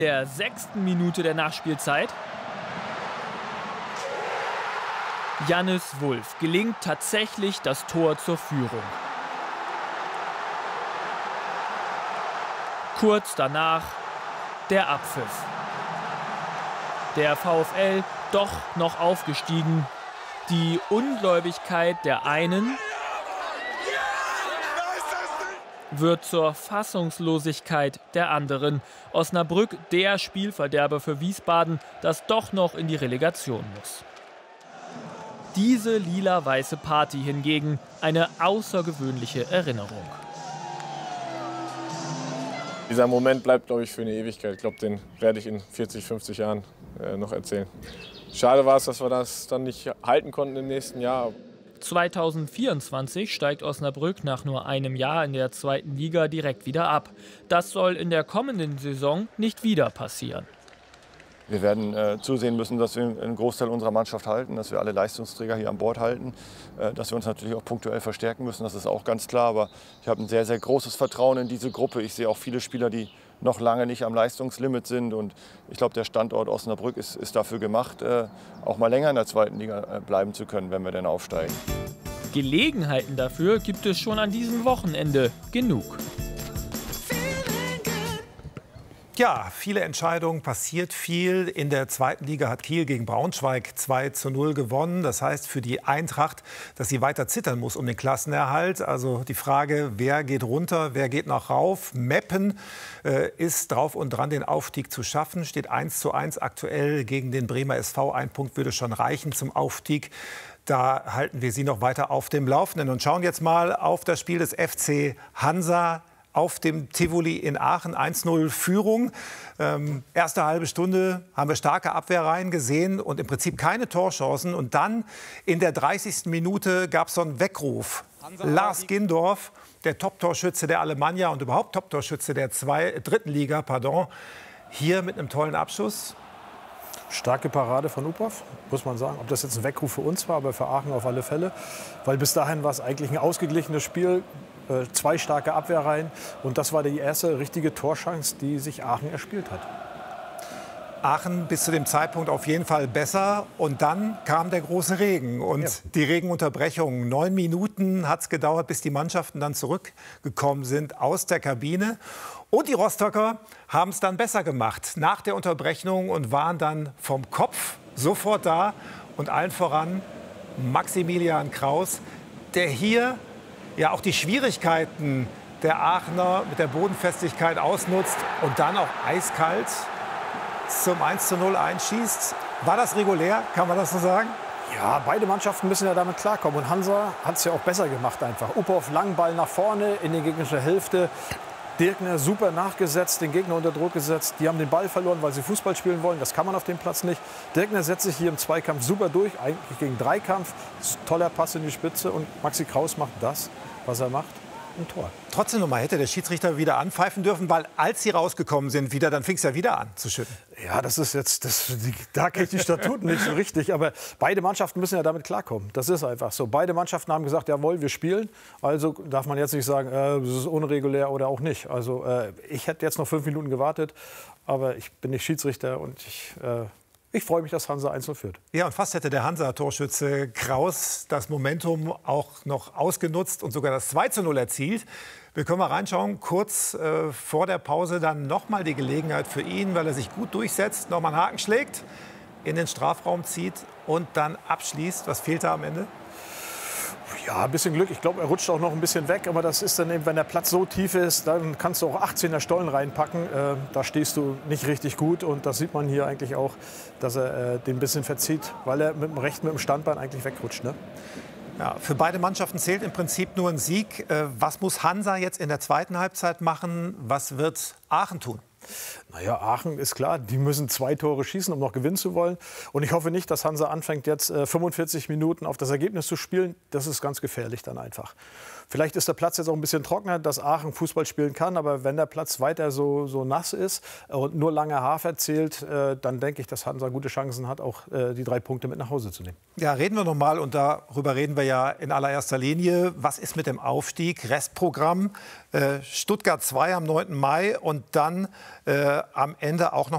Der 6. Minute der Nachspielzeit. Jannis Wulff gelingt tatsächlich das Tor zur Führung. Kurz danach der Abpfiff. Der VfL doch noch aufgestiegen. Die Ungläubigkeit der einen wird zur Fassungslosigkeit der anderen. Osnabrück, der Spielverderber für Wiesbaden, das doch noch in die Relegation muss. Diese lila-weiße Party hingegen eine außergewöhnliche Erinnerung. Dieser Moment bleibt, glaube ich, für eine Ewigkeit. Ich glaube, den werde ich in 40, 50 Jahren noch erzählen. Schade war es, dass wir das dann nicht halten konnten im nächsten Jahr. 2024 steigt Osnabrück nach nur einem Jahr in der 2. Liga direkt wieder ab. Das soll in der kommenden Saison nicht wieder passieren. Wir werden zusehen müssen, dass wir einen Großteil unserer Mannschaft halten, dass wir alle Leistungsträger hier an Bord halten, dass wir uns natürlich auch punktuell verstärken müssen, das ist auch ganz klar. Aber ich habe ein sehr, sehr großes Vertrauen in diese Gruppe. Ich sehe auch viele Spieler, die noch lange nicht am Leistungslimit sind. Und ich glaube, der Standort Osnabrück ist dafür gemacht, auch mal länger in der 2. Liga bleiben zu können, wenn wir denn aufsteigen. Gelegenheiten dafür gibt es schon an diesem Wochenende genug. Ja, viele Entscheidungen, passiert viel. In der 2. Liga hat Kiel gegen Braunschweig 2:0 gewonnen. Das heißt für die Eintracht, dass sie weiter zittern muss um den Klassenerhalt. Also die Frage, wer geht runter, wer geht noch rauf. Meppen ist drauf und dran, den Aufstieg zu schaffen. Steht 1:1 aktuell gegen den Bremer SV. Ein Punkt würde schon reichen zum Aufstieg. Da halten wir Sie noch weiter auf dem Laufenden und schauen jetzt mal auf das Spiel des FC Hansa auf dem Tivoli in Aachen. 1:0 Führung. Erste halbe Stunde haben wir starke Abwehrreihen gesehen und im Prinzip keine Torchancen. Und dann in der 30. Minute gab es so einen Weckruf. Lars Gindorf, der Top-Torschütze der Alemannia und überhaupt Top-Torschütze der 3. Liga, hier mit einem tollen Abschuss. Starke Parade von Uphoff, muss man sagen. Ob das jetzt ein Weckruf für uns war, aber für Aachen auf alle Fälle. Weil bis dahin war es eigentlich ein ausgeglichenes Spiel. 2 starke Abwehrreihen. Und das war die erste richtige Torchance, die sich Aachen erspielt hat. Aachen bis zu dem Zeitpunkt auf jeden Fall besser. Und dann kam der große Regen und die Regenunterbrechung. 9 Minuten hat es gedauert, bis die Mannschaften dann zurückgekommen sind aus der Kabine. Und die Rostocker haben es dann besser gemacht nach der Unterbrechung und waren dann vom Kopf sofort da. Und allen voran Maximilian Kraus, der hier ja auch die Schwierigkeiten der Aachener mit der Bodenfestigkeit ausnutzt und dann auch eiskalt zum 1:0 einschießt. War das regulär, kann man das so sagen? Ja, beide Mannschaften müssen ja damit klarkommen. Und Hansa hat es ja auch besser gemacht einfach. Uphoff, langen Ball nach vorne in die gegnerische Hälfte. Dirkner super nachgesetzt, den Gegner unter Druck gesetzt. Die haben den Ball verloren, weil sie Fußball spielen wollen. Das kann man auf dem Platz nicht. Dirkner setzt sich hier im Zweikampf super durch, eigentlich gegen Dreikampf. Toller Pass in die Spitze und Maxi Kraus macht das, was er macht. Ein Tor. Trotzdem noch mal hätte der Schiedsrichter wieder anpfeifen dürfen, weil als sie rausgekommen sind, dann fing es ja wieder an zu schütten. Ja, das ist jetzt, da kenne ich die Statuten nicht so richtig. Aber beide Mannschaften müssen ja damit klarkommen. Das ist einfach so. Beide Mannschaften haben gesagt, jawohl, wir spielen. Also darf man jetzt nicht sagen, das ist unregulär oder auch nicht. Also ich hätte jetzt noch 5 Minuten gewartet, aber ich bin nicht Schiedsrichter und ich freue mich, dass Hansa 1:0 führt. Ja, und fast hätte der Hansa-Torschütze Kraus das Momentum auch noch ausgenutzt und sogar das 2:0 erzielt. Wir können mal reinschauen, kurz vor der Pause dann noch mal die Gelegenheit für ihn, weil er sich gut durchsetzt, noch mal einen Haken schlägt, in den Strafraum zieht und dann abschließt. Was fehlt da am Ende? Ja, ein bisschen Glück. Ich glaube, er rutscht auch noch ein bisschen weg. Aber das ist dann eben, wenn der Platz so tief ist, dann kannst du auch 18er Stollen reinpacken. Da stehst du nicht richtig gut. Und das sieht man hier eigentlich auch, dass er den ein bisschen verzieht, weil er mit dem Standbein eigentlich wegrutscht. Ne? Ja, für beide Mannschaften zählt im Prinzip nur ein Sieg. Was muss Hansa jetzt in der 2. Halbzeit machen? Was wird Aachen tun? Naja, Aachen ist klar, die müssen 2 Tore schießen, um noch gewinnen zu wollen. Und ich hoffe nicht, dass Hansa anfängt, jetzt 45 Minuten auf das Ergebnis zu spielen. Das ist ganz gefährlich dann einfach. Vielleicht ist der Platz jetzt auch ein bisschen trockener, dass Aachen Fußball spielen kann. Aber wenn der Platz weiter so nass ist und nur lange Hafer zählt, dann denke ich, dass Hansa gute Chancen hat, auch die 3 Punkte mit nach Hause zu nehmen. Ja, reden wir noch mal, und darüber reden wir ja in allererster Linie. Was ist mit dem Aufstieg? Restprogramm Stuttgart 2 am 9. Mai und dann am Ende auch noch